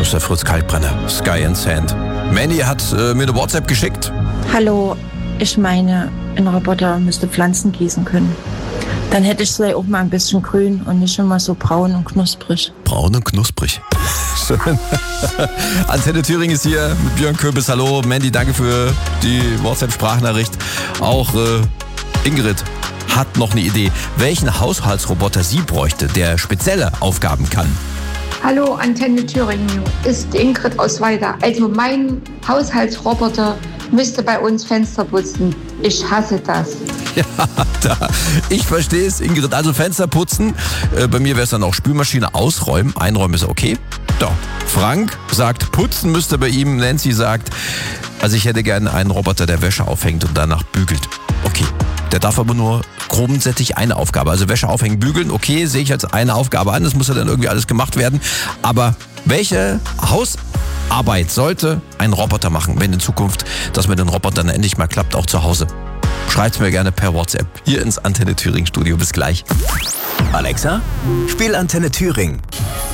Das ist der Fritz Kalkbrenner, Sky and Sand. Mandy hat mir eine WhatsApp geschickt. Hallo, ich meine, ein Roboter müsste Pflanzen gießen können. Dann hätte ich vielleicht auch mal ein bisschen grün und nicht immer so braun und knusprig. Braun und knusprig. Schön. Antenne Thüringen ist hier mit Björn Köbis. Hallo, Mandy, danke für die WhatsApp-Sprachnachricht. Auch Ingrid hat noch eine Idee, welchen Haushaltsroboter sie bräuchte, der spezielle Aufgaben kann. Hallo, Antenne Thüringen, ist Ingrid aus Weida. Also mein Haushaltsroboter müsste bei uns Fenster putzen. Ich hasse das. Ja, ich verstehe es, Ingrid. Also Fenster putzen. Bei mir wäre es dann auch Spülmaschine ausräumen. Einräumen ist okay. Da. Frank sagt, putzen müsste bei ihm. Nancy sagt, also ich hätte gerne einen Roboter, der Wäsche aufhängt und danach bügelt. Okay. Der darf aber nur grundsätzlich eine Aufgabe. Also Wäsche aufhängen, bügeln, okay, sehe ich als eine Aufgabe an. Das muss ja dann irgendwie alles gemacht werden. Aber welche Hausarbeit sollte ein Roboter machen, wenn in Zukunft das mit den Robotern endlich mal klappt, auch zu Hause? Schreibt's mir gerne per WhatsApp hier ins Antenne Thüringen Studio. Bis gleich. Alexa, spiel Antenne Thüringen.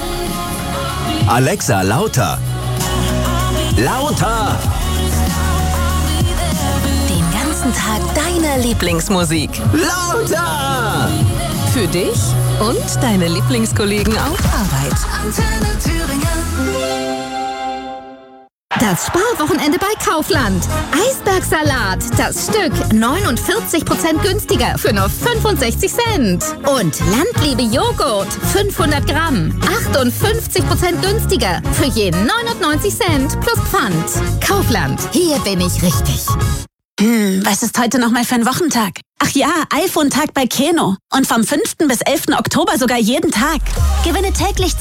Alexa, lauter. Lauter. Tag deine Lieblingsmusik. Lauter! Für dich und deine Lieblingskollegen auf Arbeit. Antenne Thüringen. Das Sparwochenende bei Kaufland. Eisbergsalat, das Stück 49% günstiger für nur 65 Cent. Und Landliebe Joghurt, 500 Gramm, 58% günstiger für je 99 Cent plus Pfand. Kaufland, hier bin ich richtig. Was ist heute nochmal für ein Wochentag? Ach ja, iPhone-Tag bei Keno. Und vom 5. bis 11. Oktober sogar jeden Tag. Gewinne täglich